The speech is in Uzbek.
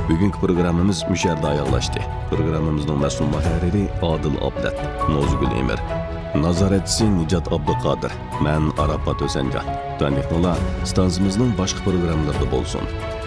Bugungi programmamiz musharda oyoqlashdi. Programmamizning mas'ul muharriri Odil Ablat, Nozgul Emir, nazoratchisi Nijat Abduqodir, men Arafat O'sanjon. Tandiqlar stansimizning boshqa programmalarida bo'lsin.